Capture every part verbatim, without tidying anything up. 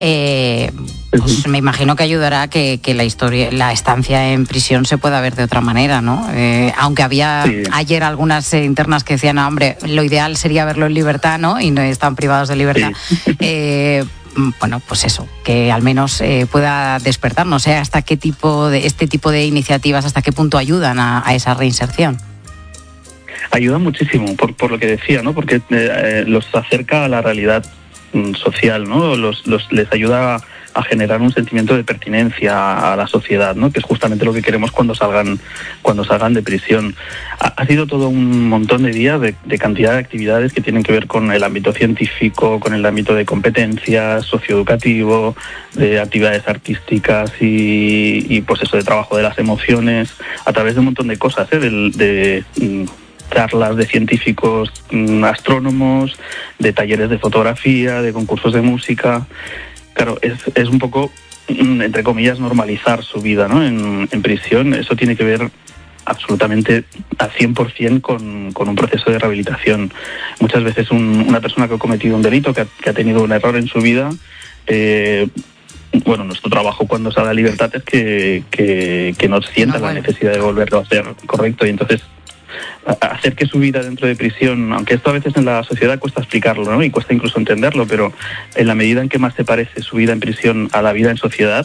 eh, pues me imagino que ayudará a que, que la historia, la estancia en prisión se pueda ver de otra manera, ¿no? Eh, aunque había sí. ayer algunas eh, internas que decían, no, hombre, lo ideal sería verlo en libertad, ¿no? Y no están privados de libertad. Sí. Eh, bueno, pues eso, que al menos eh, pueda despertar, no sé hasta qué tipo de este tipo de iniciativas, hasta qué punto ayudan a, a esa reinserción. Ayuda muchísimo, por, por lo que decía, ¿no? Porque eh, los acerca a la realidad mm, social, ¿no? Los, los, les ayuda a, a generar un sentimiento de pertinencia a la sociedad, ¿no? Que es justamente lo que queremos cuando salgan cuando salgan de prisión. Ha, ha sido todo un montón de días de, de cantidad de actividades que tienen que ver con el ámbito científico, con el ámbito de competencias, socioeducativo, de actividades artísticas y, y pues eso, de trabajo de las emociones, a través de un montón de cosas, ¿eh? De, de, de charlas de científicos astrónomos, de talleres de fotografía, de concursos de música. Claro, es, es un poco, entre comillas, normalizar su vida, ¿no? En, en prisión. Eso tiene que ver absolutamente al cien por ciento con, con un proceso de rehabilitación. Muchas veces un, una persona que ha cometido un delito, que ha, que ha tenido un error en su vida, eh, bueno, nuestro trabajo cuando sale a libertad es que, que, que no sienta no, bueno. la necesidad de volverlo a hacer, correcto, y entonces hacer que su vida dentro de prisión, aunque esto a veces en la sociedad cuesta explicarlo, ¿no? Y cuesta incluso entenderlo, pero en la medida en que más se parece su vida en prisión a la vida en sociedad,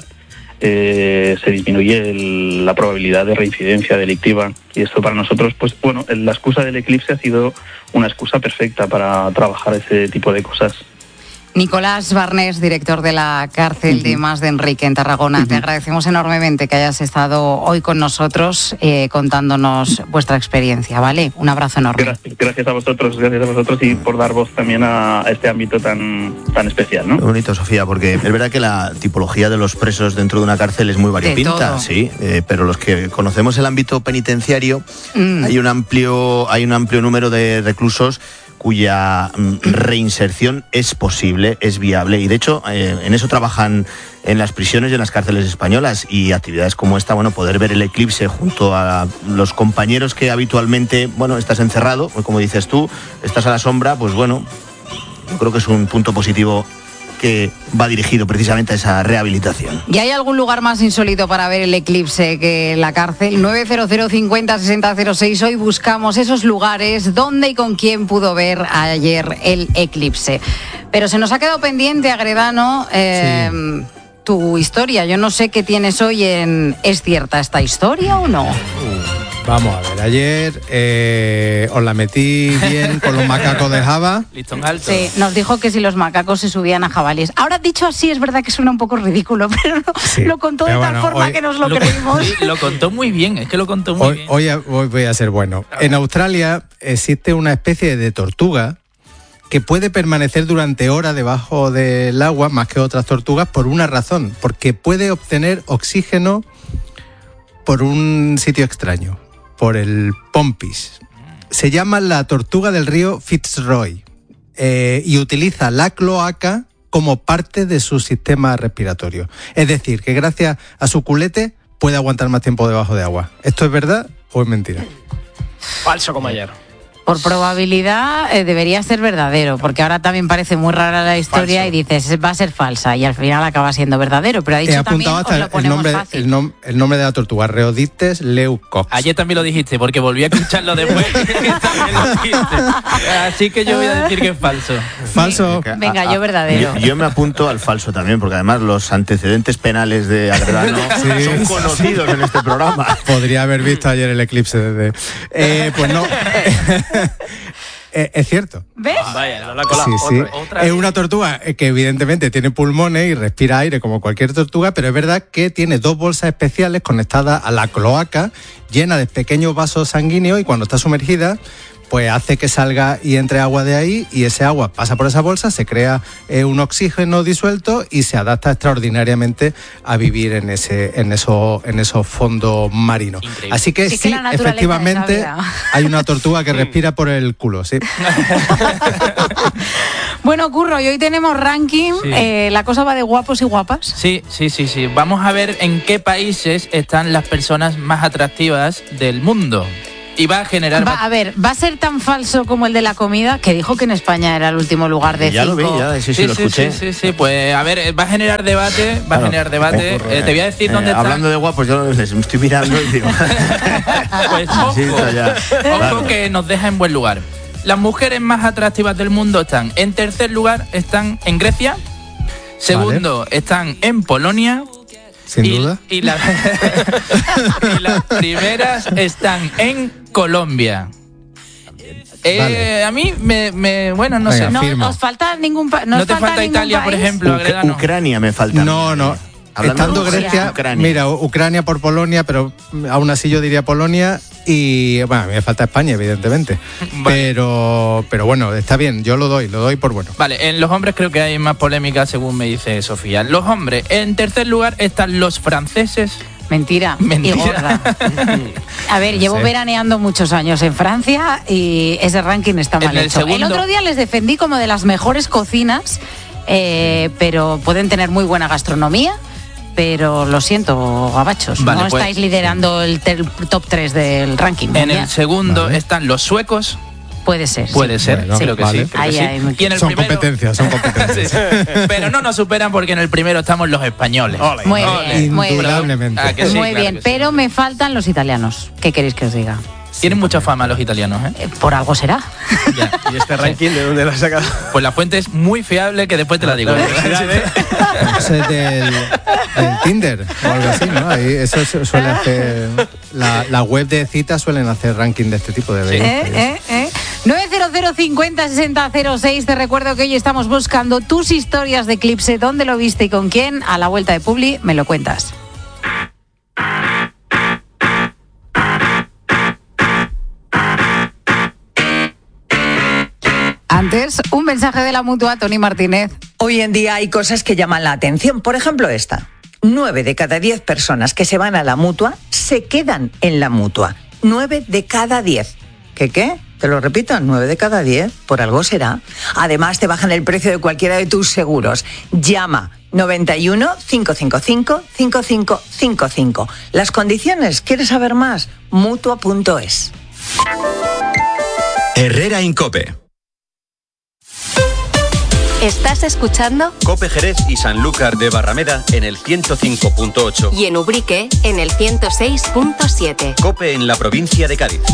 eh, se disminuye el, la probabilidad de reincidencia delictiva. Y esto para nosotros, pues bueno, la excusa del eclipse ha sido una excusa perfecta para trabajar ese tipo de cosas. Nicolás Barnés, director de la cárcel uh-huh. de Mas de Enrique en Tarragona. Uh-huh. Te agradecemos enormemente que hayas estado hoy con nosotros eh, contándonos vuestra experiencia, ¿vale? Un abrazo enorme. Gracias, gracias a vosotros, gracias a vosotros y por dar voz también a este ámbito tan, tan especial, ¿no? Muy bonito, Sofía, porque es verdad que la tipología de los presos dentro de una cárcel es muy variopinta, sí, eh, pero los que conocemos el ámbito penitenciario, mm. hay un amplio, hay un amplio número de reclusos cuya reinserción es posible, es viable, y de hecho eh, en eso trabajan en las prisiones y en las cárceles españolas, y actividades como esta, bueno, poder ver el eclipse junto a los compañeros que habitualmente, bueno, estás encerrado, como dices tú, estás a la sombra, pues bueno, yo creo que es un punto positivo que va dirigido precisamente a esa rehabilitación. ¿Y hay algún lugar más insólito para ver el eclipse que la cárcel? nueve cero cero cincuenta sesenta cero seis. Hoy buscamos esos lugares dónde y con quién pudo ver ayer el eclipse. Pero se nos ha quedado pendiente, Agredano, eh, sí. tu historia. Yo no sé qué tienes hoy en ¿es cierta esta historia o no? Uh. Vamos a ver, ayer eh, os la metí bien con los macacos de Java. Listón alto. Sí, nos dijo que si los macacos se subían a jabalíes. Ahora, dicho así, es verdad que suena un poco ridículo, pero no, sí, lo contó de tal bueno, forma hoy, que nos lo, lo creímos. Sí, lo contó muy bien, es que lo contó muy hoy, bien. Hoy, hoy voy a ser bueno. En Australia existe una especie de tortuga que puede permanecer durante horas debajo del agua, más que otras tortugas, por una razón, porque puede obtener oxígeno por un sitio extraño, por el pompis. Se llama la tortuga del río Fitzroy eh, y utiliza la cloaca como parte de su sistema respiratorio. Es decir, que gracias a su culete puede aguantar más tiempo debajo de agua. ¿Esto es verdad o es mentira? Falso como ayer. Por probabilidad eh, debería ser verdadero, porque ahora también parece muy rara la historia. Falso. Y dices, va a ser falsa, y al final acaba siendo verdadero, pero ha dicho He apuntado también, hasta os lo el, nombre, fácil. El, nom, el nombre de la tortuga, Rheodictes leucops. Ayer también lo dijiste, porque volví a escucharlo después. También lo dijiste. Así que yo voy a decir que es falso. Falso. Venga, Venga yo verdadero. Yo, yo me apunto al falso también, porque además los antecedentes penales de Agredano sí, son conocidos en este programa. Podría haber visto ayer el eclipse desde... Eh, pues no... Es cierto. ¿Ves? Ah, vaya, la cola. Sí, sí. Otra, otra es una tortuga que evidentemente tiene pulmones y respira aire como cualquier tortuga, pero es verdad que tiene dos bolsas especiales conectadas a la cloaca, llenas de pequeños vasos sanguíneos, y cuando está sumergida, pues hace que salga y entre agua de ahí, y ese agua pasa por esa bolsa, se crea eh, un oxígeno disuelto y se adapta extraordinariamente a vivir en ese en eso, en esos fondos marinos. Increíble. Así que sí, sí que efectivamente hay una tortuga que respira por el culo, sí. Bueno, Curro, y hoy tenemos ranking, sí. eh, la cosa va de guapos y guapas. Sí, sí, sí, sí. Vamos a ver en qué países están las personas más atractivas del mundo. y va a generar... Va, a ver, ¿va a ser tan falso como el de la comida? Que dijo que en España era el último lugar de ya cinco. Lo vi, ya, sí, sí, sí, lo sí, escuché. Sí, sí, sí, pues a ver, va a generar debate, va claro, a generar debate. Eh, te voy a decir eh, dónde está. Hablando de guapos, yo les estoy mirando y digo... pues ojo, sí, ya. ojo claro. que nos deja en buen lugar. Las mujeres más atractivas del mundo están en tercer lugar, están en Grecia. Segundo, vale. están en Polonia. Sin y, duda. Y, la, y las primeras están en Colombia. Eh, vale. A mí me, me bueno, no Venga, sé. No os falta ningún país. No, no te falta, falta Italia, país? por ejemplo. Uc- Ucrania me falta. No, no. Hablando Estando de Grecia, Ucrania. mira, Ucrania por Polonia, pero aún así yo diría Polonia y, bueno, a mí me falta España, evidentemente. Vale. Pero, pero bueno, está bien, yo lo doy, lo doy por bueno. Vale, en los hombres creo que hay más polémica, según me dice Sofía. Los hombres, en tercer lugar están los franceses. Mentira, Mentira. y gorda. A ver, llevo sí. veraneando muchos años en Francia y ese ranking está mal el hecho. Segundo... El otro día les defendí como de las mejores cocinas, eh, pero pueden tener muy buena gastronomía. Pero lo siento, gabachos, vale, no pues, estáis liderando el ter- top tres del ranking. En ¿ya? el segundo vale. están los suecos. Puede ser. Puede sí. ser, bueno, creo que vale. sí. Creo ahí, que sí. ahí, y en el son primero... competencias, son competencias. sí. Pero no nos superan porque en el primero estamos los españoles. Ole, muy ole. bien, muy Indudablemente. bien. Ah, que sí, muy claro bien, que sí. pero me faltan los italianos. ¿Qué queréis que os diga? Tienen mucha fama los italianos, ¿eh? eh por algo será. Ya. ¿Y este ranking de dónde lo has sacado? Pues la fuente es muy fiable, que después te la digo. Eso es del, del Tinder o algo así, ¿no? Ahí eso suele hacer... La, la web de citas suelen hacer ranking de este tipo de sí. ¿Eh, eh, eh? nueve cero cero cincuenta sesenta cero seis. Te recuerdo que hoy estamos buscando tus historias de eclipse. ¿Dónde lo viste y con quién? A la vuelta de Publi me lo cuentas. Antes, un mensaje de la Mutua, Tony Martínez. Hoy en día hay cosas que llaman la atención. Por ejemplo, esta. Nueve de cada diez personas que se van a la Mutua se quedan en la Mutua. Nueve de cada diez. ¿Qué qué? Te lo repito, nueve de cada diez. Por algo será. Además, te bajan el precio de cualquiera de tus seguros. Llama noventa y uno, cinco cinco cinco, cinco cinco cinco cinco. Las condiciones, ¿quieres saber más? Mutua punto es. Herrera Incope. ¿Estás escuchando? Cope Jerez y Sanlúcar de Barrameda en el ciento cinco punto ocho. Y en Ubrique en el ciento seis punto siete. Cope en la provincia de Cádiz.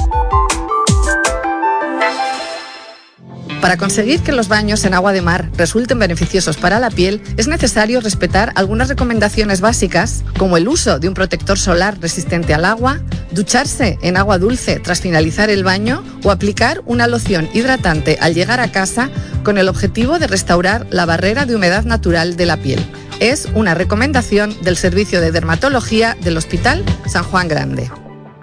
Para conseguir que los baños en agua de mar resulten beneficiosos para la piel, es necesario respetar algunas recomendaciones básicas, como el uso de un protector solar resistente al agua, ducharse en agua dulce tras finalizar el baño o aplicar una loción hidratante al llegar a casa con el objetivo de restaurar la barrera de humedad natural de la piel. Es una recomendación del Servicio de Dermatología del Hospital San Juan Grande.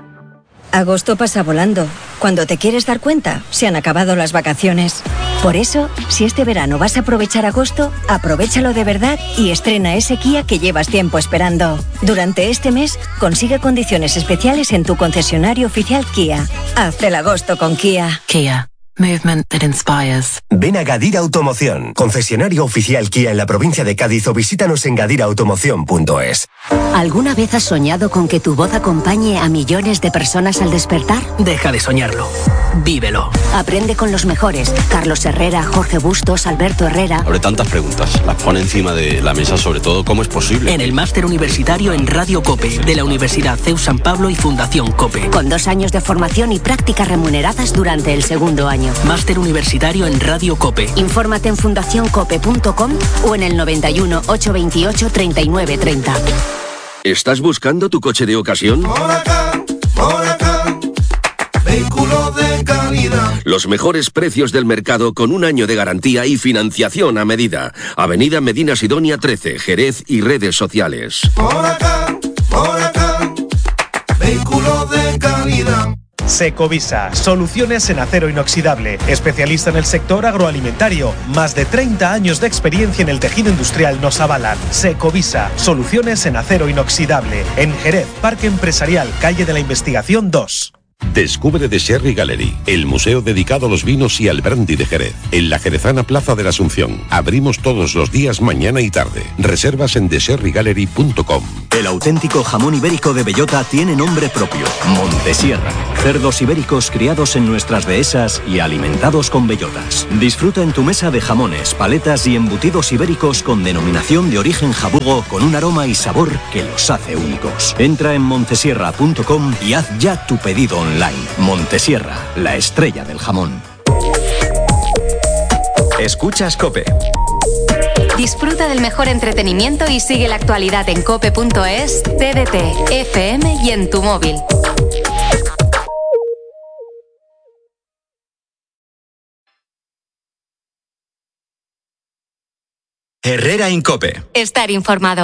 Agosto pasa volando. Cuando te quieres dar cuenta, se han acabado las vacaciones. Por eso, si este verano vas a aprovechar agosto, aprovéchalo de verdad y estrena ese Kia que llevas tiempo esperando. Durante este mes, consigue condiciones especiales en tu concesionario oficial Kia. Haz el agosto con Kia. Kia. Movement that inspires. Ven a Gadir Automoción, concesionario oficial Kia en la provincia de Cádiz, o visítanos en gadir automoción punto es. ¿Alguna vez has soñado con que tu voz acompañe a millones de personas al despertar? Deja de soñarlo. Vívelo. Aprende con los mejores. Carlos Herrera, Jorge Bustos, Alberto Herrera. Abre tantas preguntas. Las pone encima de la mesa, sobre todo, ¿cómo es posible? En el máster universitario en Radio COPE, de la Universidad C E U San Pablo y Fundación COPE. Con dos años de formación y prácticas remuneradas durante el segundo año. Máster universitario en Radio COPE. Infórmate en fundación cope punto com o en el noventa y uno, ochocientos veintiocho, treinta y nueve treinta. ¿Estás buscando tu coche de ocasión? Moracán, Moracán, vehículo de calidad. Los mejores precios del mercado con un año de garantía y financiación a medida. Avenida Medina Sidonia trece, Jerez y redes sociales. Moracán, Moracán, vehículo de calidad. Secovisa, soluciones en acero inoxidable, especialista en el sector agroalimentario. Más de treinta años de experiencia en el tejido industrial nos avalan. Secovisa, soluciones en acero inoxidable. En Jerez, Parque Empresarial, Calle de la Investigación dos. Descubre The Sherry Gallery, el museo dedicado a los vinos y al brandy de Jerez, en la jerezana Plaza de la Asunción. Abrimos todos los días, mañana y tarde. Reservas en the sherry gallery punto com. El auténtico jamón ibérico de bellota tiene nombre propio, Montesierra. Cerdos ibéricos criados en nuestras dehesas y alimentados con bellotas. Disfruta en tu mesa de jamones, paletas y embutidos ibéricos con denominación de origen jabugo con un aroma y sabor que los hace únicos. Entra en montesierra punto com y haz ya tu pedido online. Montesierra, la estrella del jamón. Escuchas COPE. Disfruta del mejor entretenimiento y sigue la actualidad en cope punto es, T D T, F M y en tu móvil. Herrera Incope. Estar informado.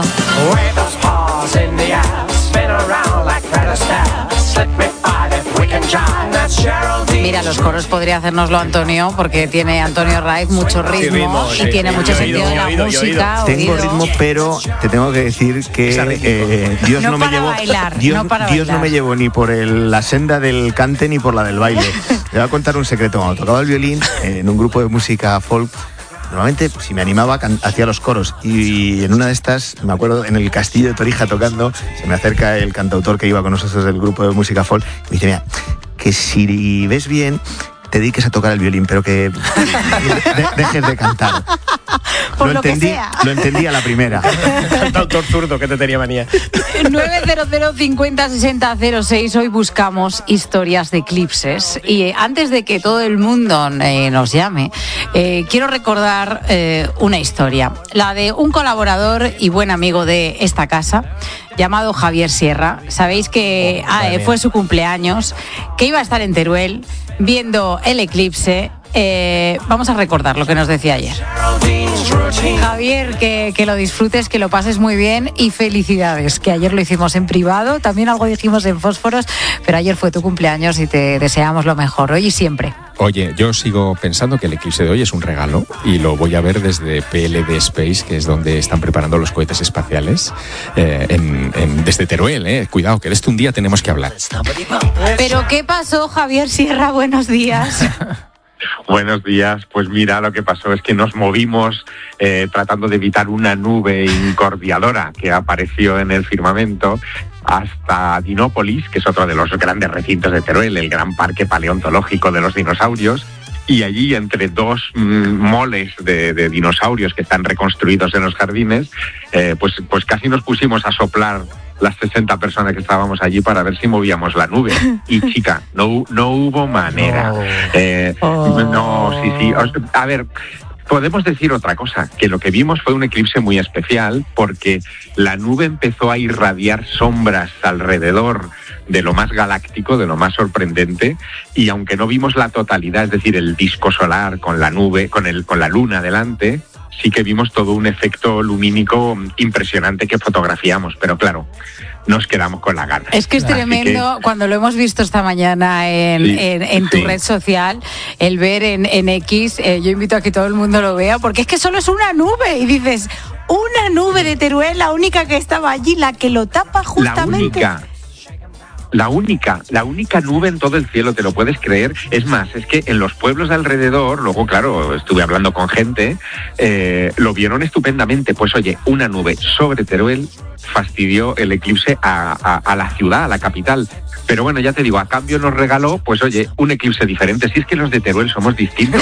Mira, los coros podría hacérnoslo Antonio, porque tiene Antonio Raiz mucho ritmo, ritmo y sí, tiene sí, mucho oído, sentido de la oído, música. Tengo oído. ritmo, pero te tengo que decir que eh, Dios no, no me llevó bailar, Dios, no para Dios bailar. no me llevó ni por el, la senda del cante ni por la del baile. Te voy a contar un secreto. Cuando tocaba el violín eh, en un grupo de música folk, normalmente, si me animaba, hacía los coros. Y en una de estas, me acuerdo, en el Castillo de Torija tocando, se me acerca el cantautor que iba con nosotros del grupo de música folk y me dice, mira, que si ves bien, te dediques a tocar el violín, pero que de, dejes de cantar. Por lo, lo entendí, que sea. Lo entendí a la primera. Cantautor zurdo que te tenía manía. nueve cero cero cincuenta sesenta cero seis. Hoy buscamos historias de eclipses. Y eh, antes de que todo el mundo eh, nos llame, eh, quiero recordar eh, una historia. La de un colaborador y buen amigo de esta casa, llamado Javier Sierra. Sabéis que ah, eh, fue su cumpleaños, que iba a estar en Teruel viendo el eclipse. Eh, vamos a recordar lo que nos decía ayer. Javier, que, que lo disfrutes, que lo pases muy bien y felicidades, que ayer lo hicimos en privado, también algo dijimos en Fósforos, pero ayer fue tu cumpleaños y te deseamos lo mejor, hoy y siempre. Oye, yo sigo pensando que el eclipse de hoy es un regalo y lo voy a ver desde P L D Space, que es donde están preparando los cohetes espaciales, eh, en, en, desde Teruel, eh. Cuidado, que de esto un día tenemos que hablar. ¿Pero qué pasó, Javier Sierra? Buenos días. Buenos días. Pues mira, lo que pasó es que nos movimos eh, tratando de evitar una nube incordiadora que apareció en el firmamento hasta Dinópolis, que es otro de los grandes recintos de Teruel, el gran parque paleontológico de los dinosaurios. Y allí, entre dos mm, moles de, de dinosaurios que están reconstruidos en los jardines, eh, pues, pues casi nos pusimos a soplar las sesenta personas que estábamos allí para ver si movíamos la nube. Y chica, no, no hubo manera. No, eh, oh. no sí, sí. A ver, podemos decir otra cosa, que lo que vimos fue un eclipse muy especial porque la nube empezó a irradiar sombras alrededor de lo más galáctico, de lo más sorprendente, y aunque no vimos la totalidad, es decir, el disco solar con la nube, con el, con la luna delante, sí que vimos todo un efecto lumínico impresionante que fotografiamos, pero claro, nos quedamos con la gana. Es que es tremendo, que... cuando lo hemos visto esta mañana en, sí, en, en tu sí. red social, el ver en, en X, eh, yo invito a que todo el mundo lo vea, porque es que solo es una nube, y dices, una nube de Teruel, la única que estaba allí, la que lo tapa justamente. La única. La única, la única nube en todo el cielo, ¿te lo puedes creer? Es más, es que en los pueblos de alrededor, luego, claro, estuve hablando con gente, eh, lo vieron estupendamente. Pues oye, una nube sobre Teruel fastidió el eclipse a, a, a la ciudad, a la capital. Pero bueno, ya te digo, a cambio nos regaló, pues oye, un eclipse diferente. Si es que los de Teruel somos distintos.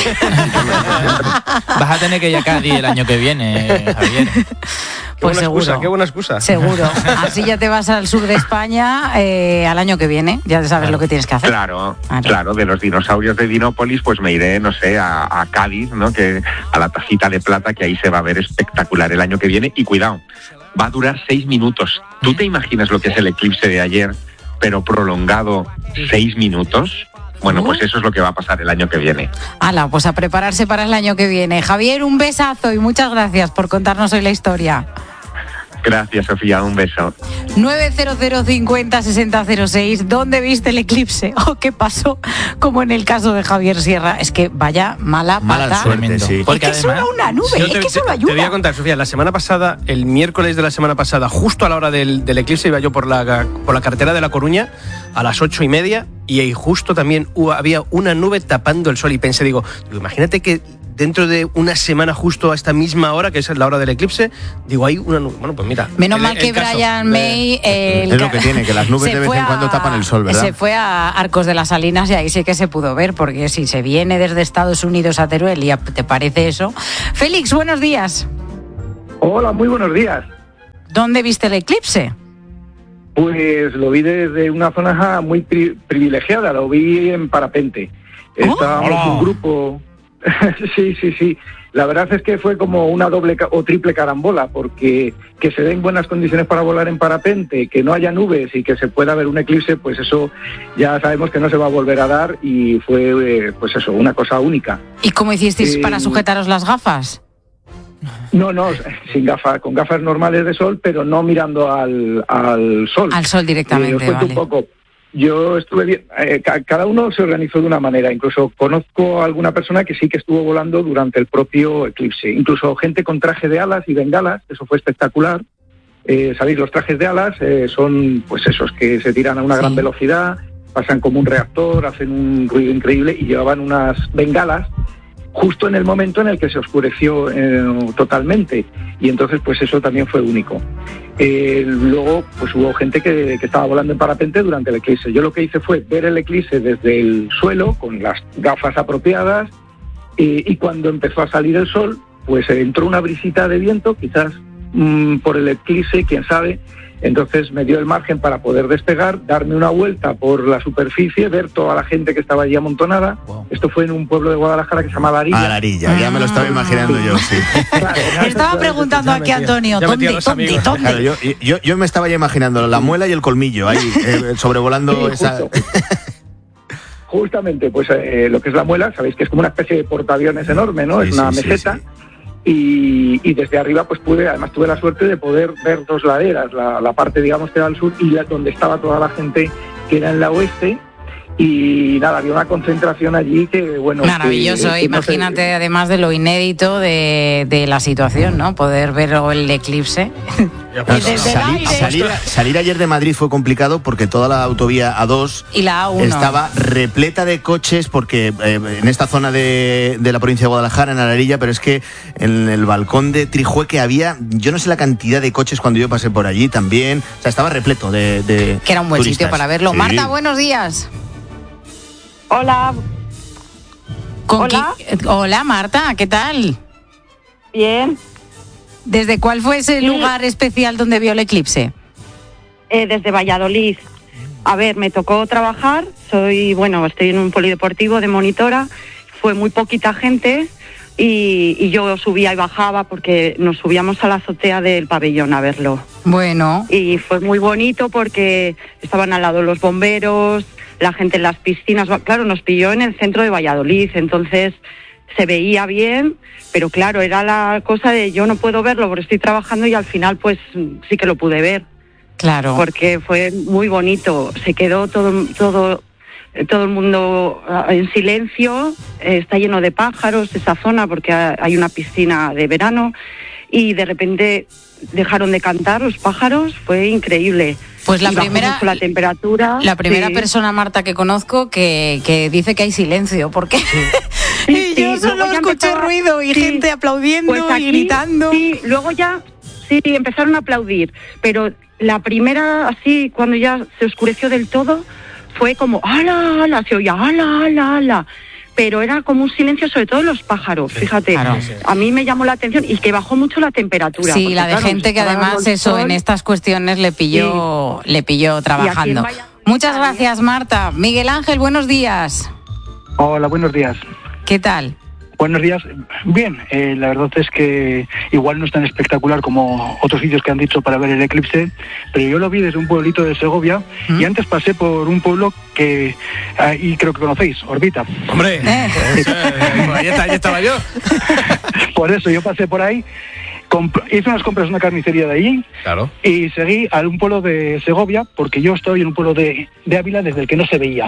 Vas a tener que ir a Cádiz el año que viene, Javier. Pues qué buena seguro. Excusa, qué buena excusa. Seguro. Así ya te vas al sur de España eh, al año que viene. Ya sabes claro. lo que tienes que hacer. Claro, claro, claro. De los dinosaurios de Dinópolis, pues me iré, no sé, a, a Cádiz, ¿no? Que a la Tacita de Plata, que ahí se va a ver espectacular el año que viene. Y cuidado, va a durar seis minutos. ¿Tú te imaginas lo que es el eclipse de ayer, pero prolongado seis minutos? Bueno, pues eso es lo que va a pasar el año que viene. Hala, pues a prepararse para el año que viene. Javier, un besazo y muchas gracias por contarnos hoy la historia. Gracias, Sofía, un beso. nueve cero cero cincuenta sesenta cero seis. ¿Dónde viste el eclipse? ¿O qué pasó? Como en el caso de Javier Sierra. Es que vaya mala mala pata. suerte, sí. Porque es que además, solo una nube, te, es que solo hay una. Te voy a contar, Sofía, la semana pasada, el miércoles de la semana pasada, justo a la hora del, del eclipse, iba yo por la, por la carretera de La Coruña a las ocho y media y ahí justo también hubo, había una nube tapando el sol y pensé, digo, digo imagínate que dentro de una semana justo a esta misma hora, que es la hora del eclipse, digo, hay una nube. Bueno, pues mira. Menos el, mal que el caso, Brian eh, May... Eh, es lo que tiene, que las nubes de vez en cuando a, tapan el sol, ¿verdad? Se fue a Arcos de las Salinas y ahí sí que se pudo ver, porque si se viene desde Estados Unidos a Teruel y a, te parece eso... Félix, buenos días. Hola, muy buenos días. ¿Dónde viste el eclipse? Pues lo vi desde una zona muy pri- privilegiada, lo vi en parapente. Estábamos oh. un grupo... sí, sí, sí. La verdad es que fue como una doble ca- o triple carambola, porque que se den buenas condiciones para volar en parapente, que no haya nubes y que se pueda ver un eclipse, pues eso ya sabemos que no se va a volver a dar y fue, eh, pues eso, una cosa única. ¿Y cómo hicisteis eh, para sujetaros las gafas? No, no, sin gafas, con gafas normales de sol, pero no mirando al, al sol. Al sol directamente, eh, os cuento vale. un poco. Yo estuve bien, eh, cada uno se organizó de una manera, incluso conozco a alguna persona que sí que estuvo volando durante el propio eclipse, incluso gente con traje de alas y bengalas, eso fue espectacular. Eh, sabéis, los trajes de alas eh, son pues esos que se tiran a una sí. gran velocidad, pasan como un reactor, hacen un ruido increíble y llevaban unas bengalas justo en el momento en el que se oscureció eh, totalmente, y entonces pues eso también fue único. Eh, luego pues hubo gente que, que estaba volando en parapente durante el eclipse. Yo lo que hice fue ver el eclipse desde el suelo con las gafas apropiadas, eh, y cuando empezó a salir el sol pues entró una brisita de viento, quizás mmm, por el eclipse, quién sabe. Entonces me dio el margen para poder despegar, darme una vuelta por la superficie, ver toda la gente que estaba allí amontonada. Wow. Esto fue en un pueblo de Guadalajara que se llama Larilla. Ah, Larilla, ya me lo estaba imaginando sí. yo, sí. Claro, estaba preguntando aquí a Antonio, ¿dónde, dónde, dónde? Claro, yo, yo, yo me estaba ya imaginando la muela y el colmillo ahí, eh, sobrevolando sí, esa... Justamente, pues eh, lo que es la muela, sabéis que es como una especie de portaaviones enorme, ¿no? Sí, es una sí, meseta. Sí, sí. Y, y desde arriba pues pude, además tuve la suerte de poder ver dos laderas, la, la parte digamos que era al sur y la, donde estaba toda la gente que era en la oeste, y nada, había una concentración allí que bueno... Maravilloso, que, que imagínate no sé, además de lo inédito de, de la situación, ¿no? Poder ver el eclipse. Desde salir, salir, salir ayer de Madrid fue complicado porque toda la autovía A dos y la A uno estaba repleta de coches, porque eh, en esta zona de, de la provincia de Guadalajara, en Alarilla, pero es que en el balcón de Trijueque había, yo no sé la cantidad de coches cuando yo pasé por allí también, o sea, estaba repleto de, de que era un buen turistas. Sitio para verlo. Sí. Marta, buenos días. Hola. Hola. Qui- Hola, Marta, ¿qué tal? Bien. ¿Desde cuál fue ese sí. lugar especial donde vio el eclipse? Eh, desde Valladolid. A ver, me tocó trabajar, soy, bueno, estoy en un polideportivo de monitora, fue muy poquita gente y, y yo subía y bajaba porque nos subíamos a la azotea del pabellón a verlo. Bueno. Y fue muy bonito porque estaban al lado los bomberos, la gente en las piscinas, claro, nos pilló en el centro de Valladolid, entonces se veía bien, pero claro, era la cosa de yo no puedo verlo porque estoy trabajando, y al final pues sí que lo pude ver. Claro. Porque fue muy bonito, se quedó todo todo todo el mundo en silencio, está lleno de pájaros esa zona porque hay una piscina de verano y de repente dejaron de cantar los pájaros, fue increíble. Pues la primera la temperatura. La primera sí. persona, Marta, que conozco que, que dice que hay silencio, porque sí. sí, y yo sí. solo escuché empezaba, ruido y sí. gente aplaudiendo pues aquí, y gritando. Sí, luego ya sí empezaron a aplaudir, pero la primera así cuando ya se oscureció del todo fue como ala, ala, se oía ala, ala, ala. Pero era como un silencio, sobre todo los pájaros, sí, fíjate, claro. A mí me llamó la atención y que bajó mucho la temperatura. Sí, la de claro, gente que además eso sol, en estas cuestiones le pilló sí. le pilló trabajando. Vaya... Muchas gracias, Marta. Miguel Ángel, buenos días. Hola, buenos días. ¿Qué tal? Buenos días. Bien, eh, la verdad es que igual no es tan espectacular como otros sitios que han dicho para ver el eclipse, pero yo lo vi desde un pueblito de Segovia ¿Mm? y antes pasé por un pueblo que ahí creo que conocéis, Orbita. ¡Hombre! Eh. Eso, eh, ahí, está, ahí estaba yo. Por eso yo pasé por ahí, comp- hice unas compras en una carnicería de allí claro. y seguí a un pueblo de Segovia porque yo estoy en un pueblo de, de Ávila desde el que no se veía.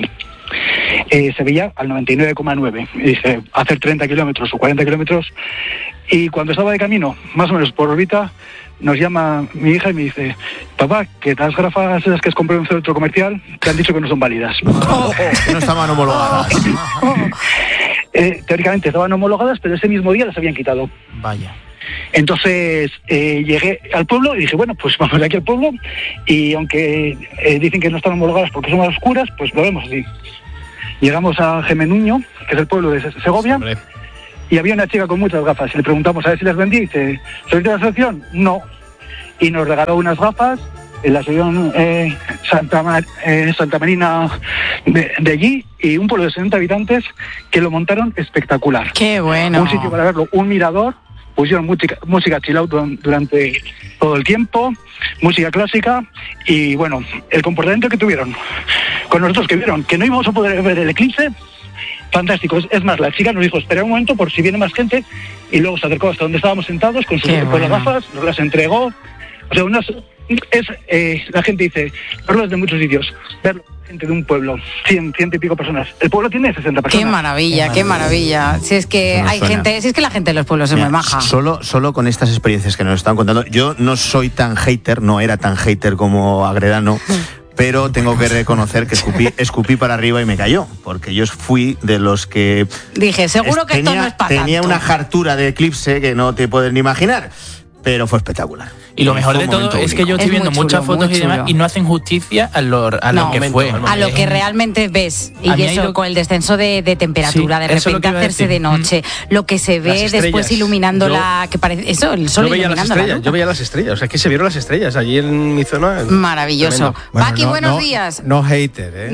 Eh, se veía al noventa y nueve coma nueve, dice, hacer treinta kilómetros o cuarenta kilómetros, y cuando estaba de camino, más o menos por Orbita, nos llama mi hija y me dice, papá, que las gafas esas que has comprado en un centro comercial te han dicho que no son válidas. Oh, que no estaban homologadas. eh, teóricamente estaban homologadas, pero ese mismo día las habían quitado. Vaya. Entonces eh, llegué al pueblo y dije, bueno, pues vamos aquí al pueblo y aunque eh, dicen que no están homologadas porque son más oscuras, pues lo vemos así. Llegamos a Gemenuño, que es el pueblo de Segovia, Hombre. y había una chica con muchas gafas. Y le preguntamos a ver si las vendía y dice, ¿sois de la asociación? No. Y nos regaló unas gafas en la asociación eh, Santa, Mar- eh, Santa Marina de, de allí, y un pueblo de setenta habitantes que lo montaron espectacular. ¡Qué bueno! Un sitio para verlo, un mirador. Pusieron música, música chill out durante todo el tiempo, música clásica, y bueno, el comportamiento que tuvieron con nosotros, que vieron que no íbamos a poder ver el eclipse, fantástico. Es más, la chica nos dijo, espera un momento por si viene más gente, y luego se acercó hasta donde estábamos sentados con sus Qué con las bueno. gafas, nos las entregó. O sea, unas, es, eh, la gente dice, verlo desde muchos sitios, verlo gente de un pueblo, cien, ciento y pico personas. El pueblo tiene sesenta personas. Qué maravilla, qué maravilla. Si es que hay suena. gente, si es que la gente de los pueblos Mira, es muy maja. Solo, solo con estas experiencias que nos están contando, yo no soy tan hater, no era tan hater como Agredano, pero tengo que reconocer que escupí, escupí para arriba y me cayó, porque yo fui de los que... Dije, seguro que tenía, esto no es para Tenía tanto. una hartura de eclipse que no te puedes ni imaginar, pero fue espectacular. Y lo mejor Fue de un todo momento es que único. yo estoy Es viendo muy chulo, muchas fotos muy y demás chulo. y no hacen justicia a lo, a lo No, que fue. a lo que realmente ves. Y A mí ha eso, ido- con el descenso de, de temperatura, Sí, de eso es lo repente que iba a hacerse decir. de noche, lo que se ve Las estrellas. después iluminando Yo- la... que parece Eso, el sol Yo veía las iluminando la estrellas, luna. yo veía las estrellas, o sea, que se vieron las estrellas allí en mi zona. Maravilloso. Tremendo. Paqui, buenos días. No hater, ¿eh?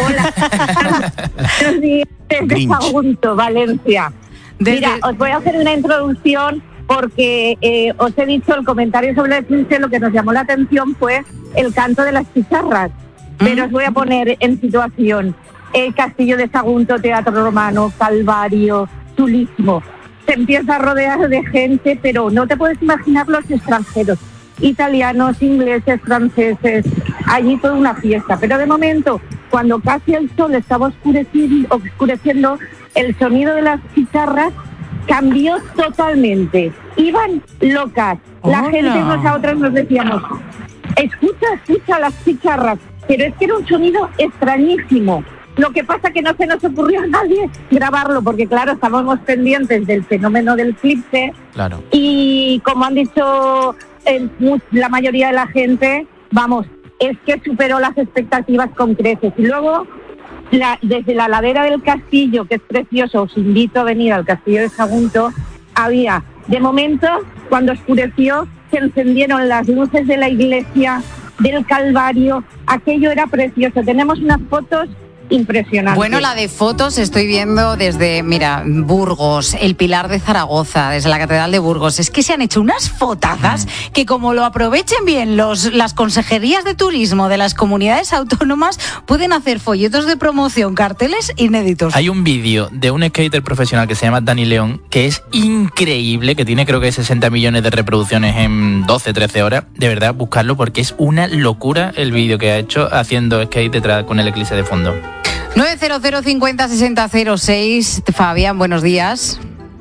Buenos días, desde Grinch. Sagunto, Valencia. Mira, os voy a hacer una introducción porque eh, os he dicho el comentario sobre el eclipse, lo que nos llamó la atención fue el canto de las chicharras. Pero os voy a poner en situación. El castillo de Sagunto, Teatro Romano, Calvario, chulísimo. Se empieza a rodear de gente, pero no te puedes imaginar los extranjeros. Italianos, ingleses, franceses, allí toda una fiesta. Pero de momento, cuando casi el sol estaba oscureciendo, oscureciendo el sonido de las chicharras cambió totalmente. Iban locas. La Hola. gente, nosotros nos decíamos, escucha, escucha las chicharras. Pero es que era un sonido extrañísimo. Lo que pasa que no se nos ocurrió a nadie grabarlo, porque claro, estábamos pendientes del fenómeno del eclipse. Claro. Y como han dicho eh, mu- la mayoría de la gente, vamos, es que superó las expectativas con creces. Y luego, la, desde la ladera del castillo, que es precioso, os invito a venir al castillo de Sagunto, había, de momento, cuando oscureció, se encendieron las luces de la iglesia, del Calvario, aquello era precioso. Tenemos unas fotos impresionante. Bueno, la de fotos estoy viendo desde, mira, Burgos, el Pilar de Zaragoza, desde la Catedral de Burgos. Es que se han hecho unas fotazas que, como lo aprovechen bien los, las consejerías de turismo de las comunidades autónomas, pueden hacer folletos de promoción, carteles inéditos. Hay un vídeo de un skater profesional que se llama Dani León, que es increíble, que tiene creo que sesenta millones de reproducciones en doce, trece horas. De verdad, buscarlo porque es una locura el vídeo que ha hecho haciendo skate detrás con el eclipse de fondo. nueve cero cero cincuenta sesenta cero seis. Fabián, buenos días.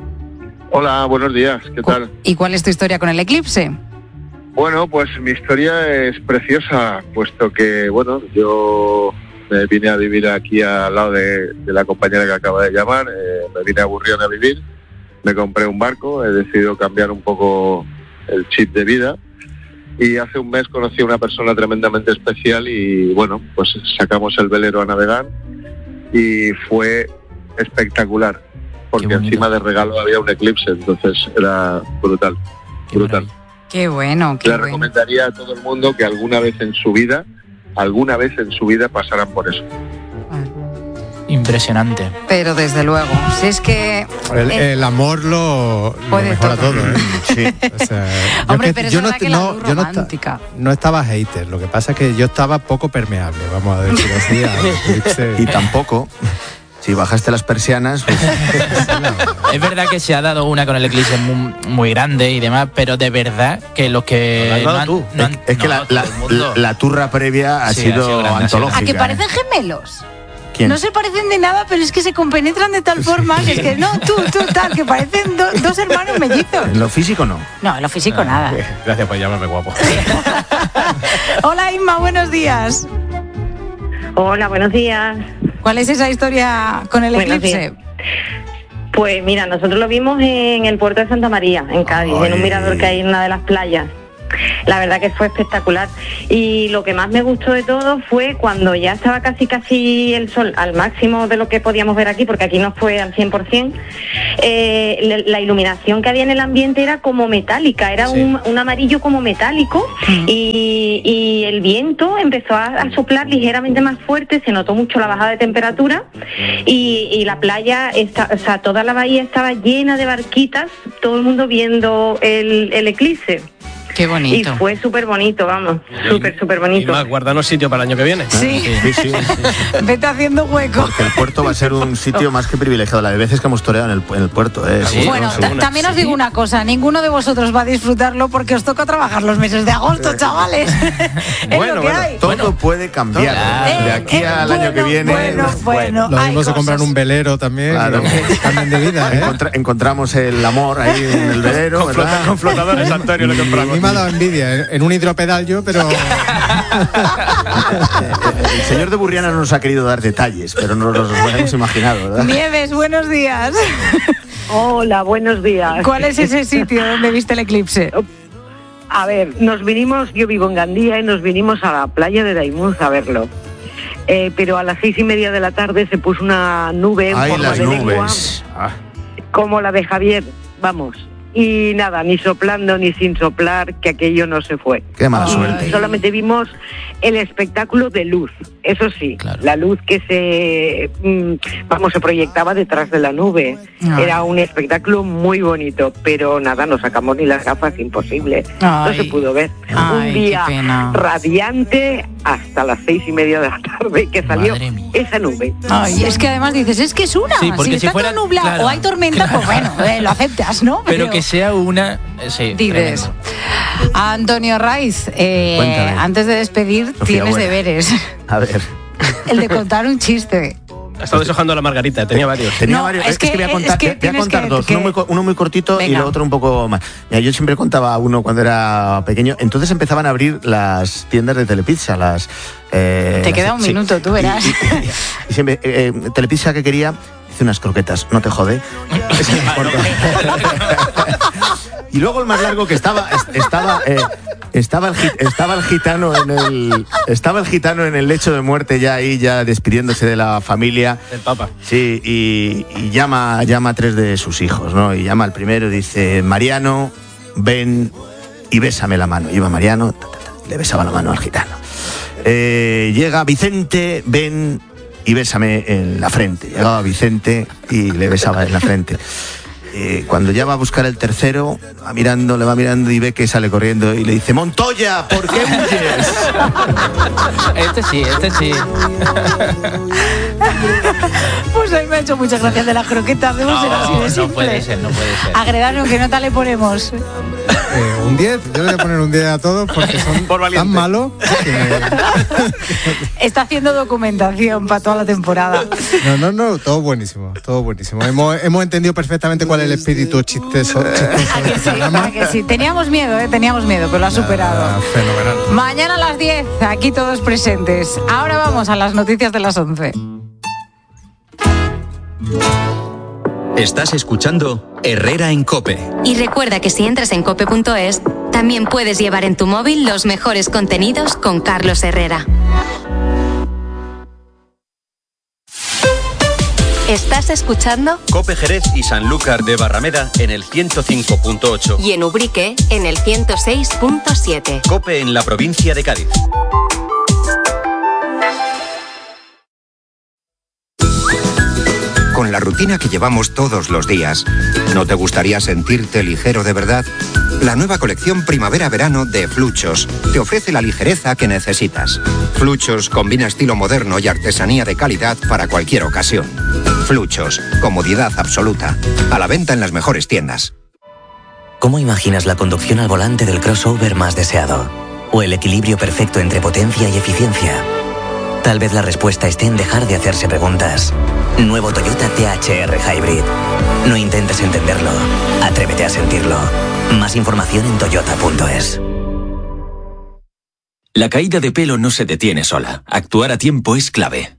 Hola, buenos días, ¿qué tal? ¿Y cuál es tu historia con el eclipse? Bueno, pues mi historia es preciosa, puesto que, bueno, yo me vine a vivir aquí al lado de, de la compañera que acaba de llamar, eh, me vine a Burrión a vivir, me compré un barco, he decidido cambiar un poco el chip de vida y hace un mes conocí a una persona tremendamente especial y, bueno, pues sacamos el velero a navegar y fue espectacular, porque encima de regalo había un eclipse, entonces era brutal, brutal. Qué bueno, qué Le bueno. recomendaría a todo el mundo que alguna vez en su vida, alguna vez en su vida pasaran por eso. Impresionante. Pero desde luego, si es que... El, eh, el amor lo, lo Puede mejora todo. todo, ¿eh? Sí. O sea, yo Hombre, que- pero es yo verdad que la luz yo no, esta- romántica. no estaba hater, lo que pasa es que yo estaba poco permeable, vamos a decir así. al eclipse. Y tampoco, si bajaste las persianas, pues, Es verdad que se ha dado una con el eclipse muy, muy grande y demás, pero de verdad que los que Lo has dado no han- tú. no han- es que no, la, todo la- el mundo. la turra previa ha Sí, ha sido, sido grande, ha sido antológica. ¿A que ¿eh? parecen gemelos? ¿Quién? No se parecen de nada, pero es que se compenetran de tal forma que es que no, tú, tú, tal, que parecen do- dos hermanos mellizos. En lo físico no. No, en lo físico nada. Gracias por llamarme guapo. Hola Inma, buenos días. Hola, buenos días. ¿Cuál es esa historia con el Buenos eclipse? días. Pues mira, nosotros lo vimos en el puerto de Santa María, en Cádiz, Ay. en un mirador que hay en una de las playas. La verdad que fue espectacular. Y lo que más me gustó de todo fue cuando ya estaba casi casi el sol al máximo de lo que podíamos ver aquí, porque aquí no fue al cien por ciento, eh, la iluminación que había en el ambiente era como metálica, era sí. un, un amarillo como metálico, mm. y, y el viento empezó a, a soplar ligeramente más fuerte, se notó mucho la bajada de temperatura, y, y la playa, está, o sea, toda la bahía estaba llena de barquitas, todo el mundo viendo el, el eclipse. Qué bonito. Y fue súper bonito, vamos, súper, súper bonito. Y más, guardanos sitio para el año que viene. Sí, sí, sí, sí. Vete haciendo hueco. Porque el puerto va a ser un sitio más que privilegiado. La de veces que hemos toreado en el, en el puerto. ¿eh? Sí. Bueno, t- también os digo una cosa, ninguno de vosotros va a disfrutarlo porque os toca trabajar los meses de agosto, chavales. Bueno, lo que bueno, hay. todo bueno, puede cambiar. eh, de aquí eh, al bueno, año que viene. Bueno, bueno. Lo mismo se compran un velero también. Claro. Cambian de vida, ¿eh? Encontra- encontramos el amor ahí en el velero. Con, flota, con flotadores, Antonio, lo compramos. A mí me ha dado envidia, ¿eh? En un hidropedal yo, pero... El señor de Burriana no nos ha querido dar detalles, pero no nos los hemos imaginado, ¿verdad? Nieves, buenos días. Hola, buenos días. ¿Cuál es ese sitio donde viste el eclipse? A ver, nos vinimos, yo vivo en Gandía y nos vinimos a la playa de Daimús a verlo. Eh, pero a las seis y media de la tarde se puso una nube en Ay, forma las de nubes. lengua, Ah. como la de Javier, vamos. Y nada, ni soplando ni sin soplar, que aquello no se fue. Qué mala Y suerte. solamente vimos el espectáculo de luz, eso sí, claro. La luz que se, mmm, vamos, se proyectaba detrás de la nube. Ay. Era un espectáculo muy bonito, pero nada, no sacamos ni las gafas, imposible. Ay. No se pudo ver. Ay, un día radiante hasta las seis y media de la tarde que salió esa nube. Ay, es que además dices, es que es una, sí, si, si está fuera, todo nublado claro, o hay tormenta, claro. Pues bueno, eh, lo aceptas, ¿no? Pero, pero que sea una... Sí, dices. Antonio Raiz, eh, antes de despedir, Sofía, tienes buena. deberes. A ver. El de contar un chiste. Ha estado deshojando la margarita, tenía varios. Tenía no, varios. Es, es que, que voy a contar, es que voy a contar que, dos. Que... Uno, muy, uno muy cortito Venga. Y el otro un poco más. Mira, yo siempre contaba uno cuando era pequeño. Entonces empezaban a abrir las tiendas de Telepizza. Las, eh, Te las, queda un sí. minuto, tú verás. Y, y, y, y siempre, eh, Telepizza que quería, hice unas croquetas, no te jode. Y luego el más largo que estaba estaba eh, estaba el estaba el gitano en el estaba el gitano en el lecho de muerte ya ahí ya despidiéndose de la familia. El Papa. Sí, y, y llama llama a tres de sus hijos, ¿no? Y llama al primero y dice: Mariano, ven y bésame la mano. Y iba Mariano, ta, ta, ta, le besaba la mano al gitano. Eh, llega Vicente, ven y bésame en la frente. Llegaba Vicente y le besaba en la frente. Eh, cuando ya va a buscar el tercero, va mirando, le va mirando y ve que sale corriendo y le dice: Montoya, ¿por qué huyes? Este sí, este sí. Pues a mí me ha hecho muchas gracias de las croquetas. Debo no, ser así de simple. No puede ser, no puede ser. Agredano, ¿qué nota le ponemos? Eh, un diez, yo le voy a poner un diez a todos porque son tan malos que... Está haciendo documentación para toda la temporada. No, no, no, todo buenísimo, todo buenísimo. Hemos, hemos entendido perfectamente cuál es el espíritu chistoso. chistoso ¿A que sí? ¿A que sí? Teníamos miedo, ¿eh? Teníamos miedo, pero lo ha superado. Ah, fenomenal. Mañana a las diez, aquí todos presentes. Ahora vamos a las noticias de las once. Estás escuchando Herrera en COPE. Y recuerda que si entras en cope punto es, también puedes llevar en tu móvil los mejores contenidos con Carlos Herrera. ¿Estás escuchando? COPE Jerez y Sanlúcar de Barrameda en el ciento cinco punto ocho. Y en Ubrique en el ciento seis punto siete. COPE en la provincia de Cádiz. Con la rutina que llevamos todos los días, ¿no te gustaría sentirte ligero de verdad? La nueva colección Primavera-Verano de Fluchos te ofrece la ligereza que necesitas. Fluchos combina estilo moderno y artesanía de calidad para cualquier ocasión. Fluchos, comodidad absoluta. A la venta en las mejores tiendas. ¿Cómo imaginas la conducción al volante del crossover más deseado? ¿O el equilibrio perfecto entre potencia y eficiencia? Tal vez la respuesta esté en dejar de hacerse preguntas. Nuevo Toyota T H R Hybrid. No intentes entenderlo. Atrévete a sentirlo. Más información en toyota punto es. La caída de pelo no se detiene sola. Actuar a tiempo es clave.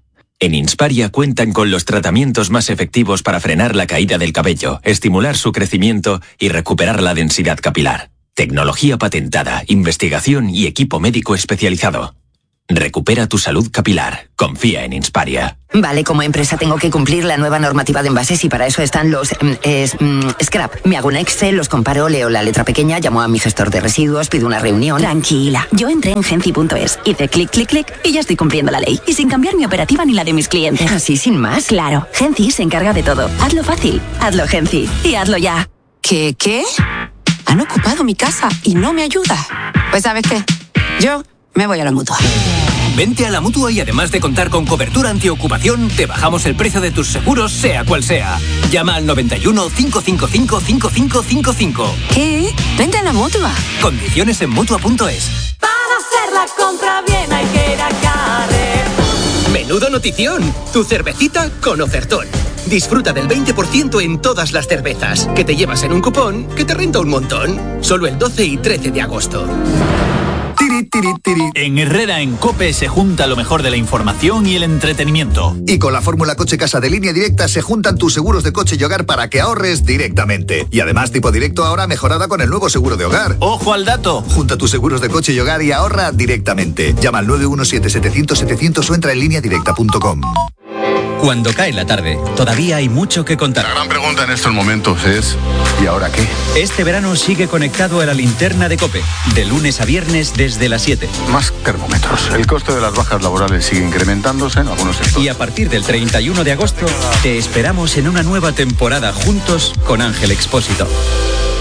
En Insparia cuentan con los tratamientos más efectivos para frenar la caída del cabello, estimular su crecimiento y recuperar la densidad capilar. Tecnología patentada, investigación y equipo médico especializado. Recupera tu salud capilar. Confía en Insparia. Vale, como empresa tengo que cumplir la nueva normativa de envases y para eso están los mm, es, mm, scrap. Me hago un Excel, los comparo, leo la letra pequeña, llamo a mi gestor de residuos, pido una reunión. Tranquila, yo entré en genci punto es, hice clic, clic, clic y ya estoy cumpliendo la ley. Y sin cambiar mi operativa ni la de mis clientes. ¿Así sin más? Claro, Genci se encarga de todo. Hazlo fácil, hazlo Genci y hazlo ya. ¿Qué, qué? Han ocupado mi casa y no me ayuda. Pues ¿sabes qué? Yo me voy a la Mutua. Vente a la Mutua y además de contar con cobertura antiocupación, te bajamos el precio de tus seguros, sea cual sea. Llama al noventa y uno, cinco cinco cinco, cinco cinco cinco cinco. ¿Qué? Vente a la Mutua. Condiciones en Mutua punto es. Para hacer la compra bien hay que ir a Carrefour. ¡Menudo notición! Tu cervecita con ofertón. Disfruta del veinte por ciento en todas las cervezas, que te llevas en un cupón que te renta un montón. Solo el doce y trece de agosto. Tiri, tiri, tiri. En Herrera en COPE se junta lo mejor de la información y el entretenimiento. Y con la fórmula Coche Casa de Línea Directa se juntan tus seguros de coche y hogar para que ahorres directamente. Y además tipo directo ahora mejorada con el nuevo seguro de hogar. ¡Ojo al dato! Junta tus seguros de coche y hogar y ahorra directamente. Llama al nueve uno siete, setecientos, setecientos o entra en línea directa punto com. Cuando cae la tarde, todavía hay mucho que contar. La gran pregunta en estos momentos es ¿y ahora qué? Este verano sigue conectado a la linterna de COPE, de lunes a viernes desde las siete. Más termómetros. El coste de las bajas laborales sigue incrementándose en algunos sectores. Y a partir del treinta y uno de agosto, te esperamos en una nueva temporada juntos con Ángel Expósito.